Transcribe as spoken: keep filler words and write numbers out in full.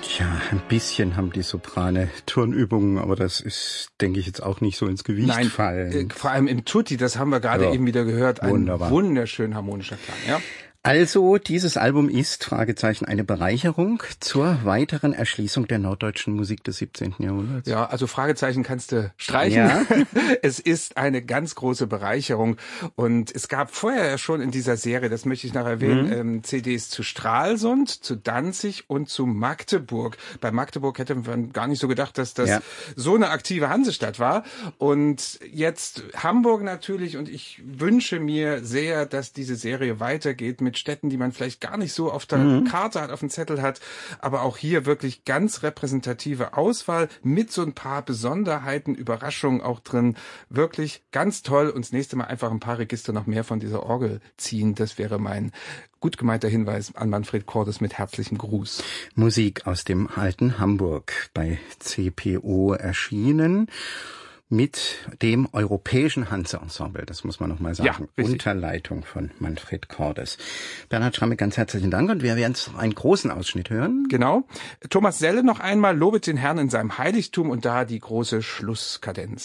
Tja, ein bisschen haben die Soprane Turnübungen, aber das ist, denke ich, jetzt auch nicht so ins Gewicht Nein, fallen. Äh, vor allem im Tutti, das haben wir gerade Ja, eben wieder gehört, ein wunderbar. wunderschön harmonischer Klang, ja. Also, dieses Album ist, Fragezeichen, eine Bereicherung zur weiteren Erschließung der norddeutschen Musik des siebzehnten Jahrhunderts. Ja, also Fragezeichen kannst du streichen. Ja. Es ist eine ganz große Bereicherung. Und es gab vorher ja schon in dieser Serie, das möchte ich noch erwähnen, mhm. ähm, C Ds zu Stralsund, zu Danzig und zu Magdeburg. Bei Magdeburg hätte man gar nicht so gedacht, dass das ja. so eine aktive Hansestadt war. Und jetzt Hamburg natürlich. Und ich wünsche mir sehr, dass diese Serie weitergeht mit Städten, die man vielleicht gar nicht so auf der mhm. Karte hat, auf dem Zettel hat, aber auch hier wirklich ganz repräsentative Auswahl mit so ein paar Besonderheiten, Überraschungen auch drin. Wirklich ganz toll. Und das nächste Mal einfach ein paar Register noch mehr von dieser Orgel ziehen. Das wäre mein gut gemeinter Hinweis an Manfred Cordes mit herzlichem Gruß. Musik aus dem alten Hamburg bei C P O erschienen. Mit dem Europäischen Hanse-Ensemble, das muss man noch mal sagen, ja, unter Leitung von Manfred Cordes. Bernhard Schramme, ganz herzlichen Dank und wir werden jetzt einen großen Ausschnitt hören. Genau. Thomas Selle noch einmal, lobet den Herrn in seinem Heiligtum und da die große Schlusskadenz.